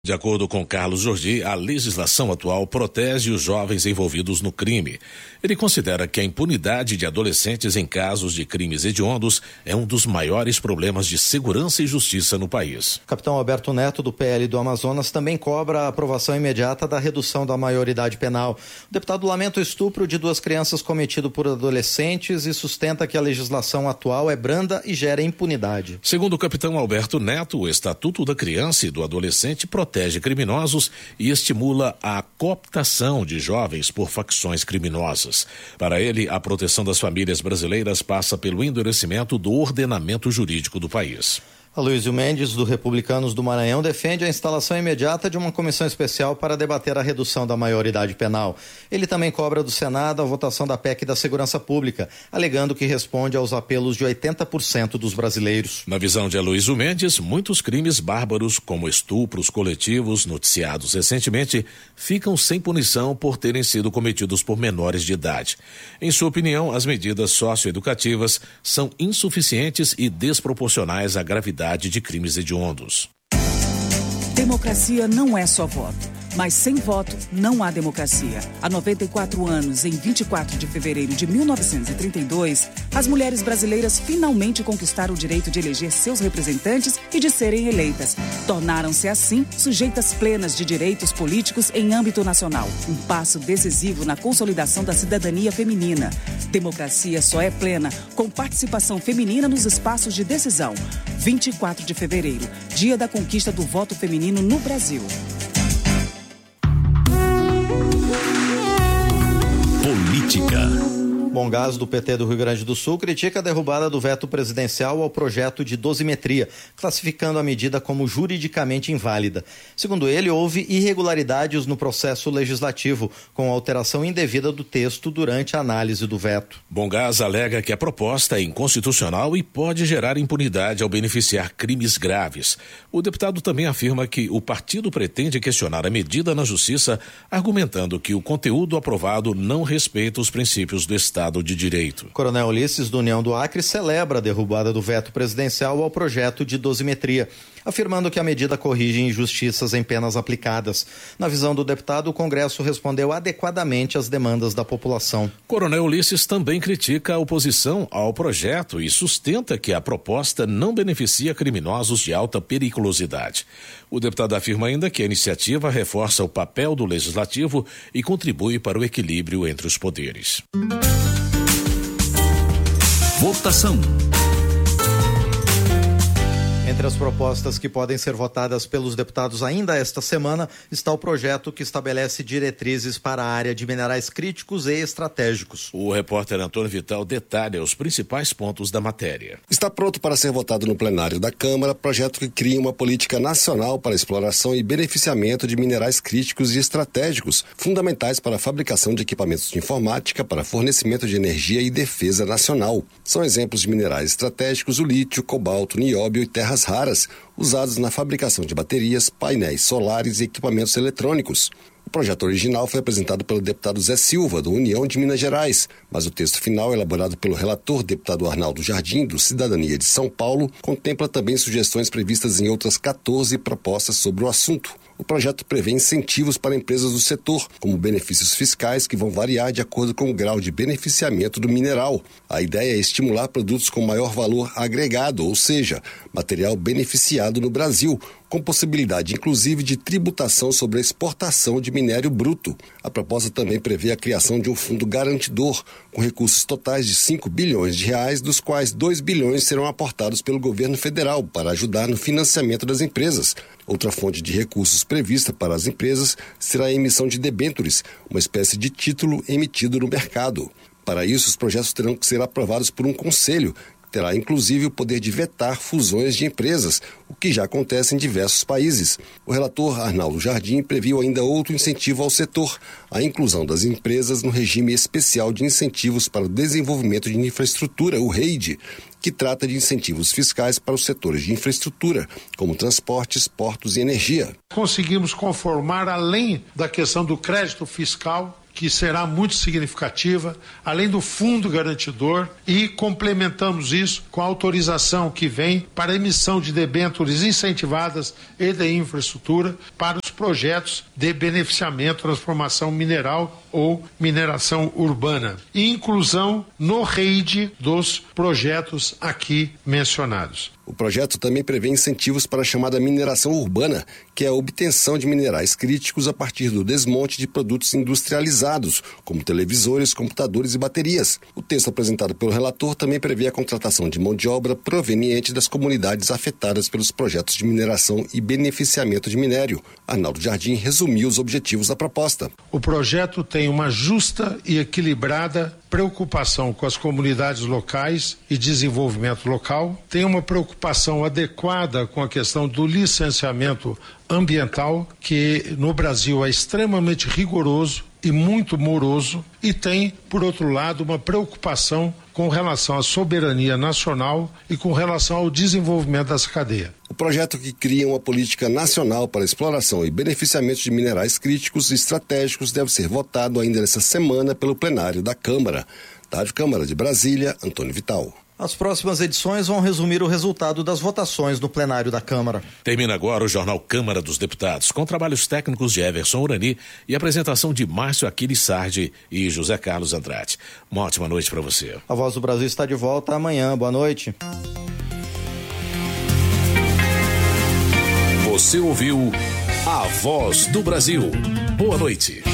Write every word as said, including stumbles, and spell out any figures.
De acordo com Carlos Jordi, a legislação atual protege os jovens envolvidos no crime. Ele considera que a impunidade de adolescentes em casos de crimes hediondos é um dos maiores problemas de segurança e justiça no país. Capitão Alberto Neto, do P L do Amazonas, também cobra a aprovação imediata da redução da maioridade penal. O deputado lamenta o estupro de duas crianças cometido por adolescentes e sustenta que a legislação atual é branda e gera impunidade. Segundo o capitão Alberto Neto, o Estatuto da Criança e do Adolescente protege protege criminosos e estimula a cooptação de jovens por facções criminosas. Para ele, a proteção das famílias brasileiras passa pelo endurecimento do ordenamento jurídico do país. Aloysio Mendes, do Republicanos do Maranhão, defende a instalação imediata de uma comissão especial para debater a redução da maioridade penal. Ele também cobra do Senado a votação da P E C da Segurança Pública, alegando que responde aos apelos de oitenta por cento dos brasileiros. Na visão de Aloysio Mendes, muitos crimes bárbaros, como estupros coletivos noticiados recentemente, ficam sem punição por terem sido cometidos por menores de idade. Em sua opinião, as medidas socioeducativas são insuficientes e desproporcionais à gravidade de crimes hediondos. Democracia não é só voto, mas sem voto não há democracia. Há noventa e quatro anos, em vinte e quatro de fevereiro de mil novecentos e trinta e dois, as mulheres brasileiras finalmente conquistaram o direito de eleger seus representantes e de serem eleitas. Tornaram-se, assim, sujeitas plenas de direitos políticos em âmbito nacional. Um passo decisivo na consolidação da cidadania feminina. Democracia só é plena com participação feminina nos espaços de decisão. vinte e quatro de fevereiro, dia da conquista do voto feminino no Brasil. Política. Bongás, do P T do Rio Grande do Sul, critica a derrubada do veto presidencial ao projeto de dosimetria, classificando a medida como juridicamente inválida. Segundo ele, houve irregularidades no processo legislativo, com alteração indevida do texto durante a análise do veto. Bongás alega que a proposta é inconstitucional e pode gerar impunidade ao beneficiar crimes graves. O deputado também afirma que o partido pretende questionar a medida na Justiça, argumentando que o conteúdo aprovado não respeita os princípios do Estado de Direito. Coronel Ulisses, do União do Acre, celebra a derrubada do veto presidencial ao projeto de dosimetria, afirmando que a medida corrige injustiças em penas aplicadas. Na visão do deputado, o Congresso respondeu adequadamente às demandas da população. Coronel Ulisses também critica a oposição ao projeto e sustenta que a proposta não beneficia criminosos de alta periculosidade. O deputado afirma ainda que a iniciativa reforça o papel do Legislativo e contribui para o equilíbrio entre os poderes. Votação. Entre as propostas que podem ser votadas pelos deputados ainda esta semana está o projeto que estabelece diretrizes para a área de minerais críticos e estratégicos. O repórter Antônio Vital detalha os principais pontos da matéria. Está pronto para ser votado no plenário da Câmara projeto que cria uma política nacional para a exploração e beneficiamento de minerais críticos e estratégicos, fundamentais para a fabricação de equipamentos de informática, para fornecimento de energia e defesa nacional. São exemplos de minerais estratégicos o lítio, cobalto, nióbio e terras raras, usados na fabricação de baterias, painéis solares e equipamentos eletrônicos. O projeto original foi apresentado pelo deputado Zé Silva, do União de Minas Gerais, mas o texto final, elaborado pelo relator deputado Arnaldo Jardim, do Cidadania de São Paulo, contempla também sugestões previstas em outras quatorze propostas sobre o assunto. O projeto prevê incentivos para empresas do setor, como benefícios fiscais que vão variar de acordo com o grau de beneficiamento do mineral. A ideia é estimular produtos com maior valor agregado, ou seja, material beneficiado no Brasil, com possibilidade inclusive de tributação sobre a exportação de minério bruto. A proposta também prevê a criação de um fundo garantidor, com recursos totais de cinco bilhões de reais, dos quais dois bilhões serão aportados pelo governo federal para ajudar no financiamento das empresas. Outra fonte de recursos prevista para as empresas será a emissão de debêntures, uma espécie de título emitido no mercado. Para isso, os projetos terão que ser aprovados por um conselho, terá inclusive o poder de vetar fusões de empresas, o que já acontece em diversos países. O relator Arnaldo Jardim previu ainda outro incentivo ao setor, a inclusão das empresas no regime especial de incentivos para o desenvolvimento de infraestrutura, o REID, que trata de incentivos fiscais para os setores de infraestrutura, como transportes, portos e energia. Conseguimos conformar, além da questão do crédito fiscal, que será muito significativa, além do fundo garantidor, e complementamos isso com a autorização que vem para a emissão de debêntures incentivadas e de infraestrutura para os projetos de beneficiamento, transformação mineral ou mineração urbana, e inclusão no R E I D dos projetos aqui mencionados. O projeto também prevê incentivos para a chamada mineração urbana, que é a obtenção de minerais críticos a partir do desmonte de produtos industrializados, como televisores, computadores e baterias. O texto apresentado pelo relator também prevê a contratação de mão de obra proveniente das comunidades afetadas pelos projetos de mineração e beneficiamento de minério. Arnaldo Jardim resumiu os objetivos da proposta. O projeto tem uma justa e equilibrada preocupação com as comunidades locais e desenvolvimento local, tem uma preocupação adequada com a questão do licenciamento ambiental, que no Brasil é extremamente rigoroso e muito moroso, e tem, por outro lado, uma preocupação com relação à soberania nacional e com relação ao desenvolvimento dessa cadeia. O projeto, que cria uma política nacional para a exploração e beneficiamento de minerais críticos e estratégicos, deve ser votado ainda nesta semana pelo plenário da Câmara. Da Rádio Câmara de Brasília, Antônio Vital. As próximas edições vão resumir o resultado das votações no plenário da Câmara. Termina agora o Jornal Câmara dos Deputados, com trabalhos técnicos de Everson Urani e apresentação de Márcio Aquiles Sardi e José Carlos Andrade. Uma ótima noite para você. A Voz do Brasil está de volta amanhã. Boa noite. Você ouviu A Voz do Brasil. Boa noite.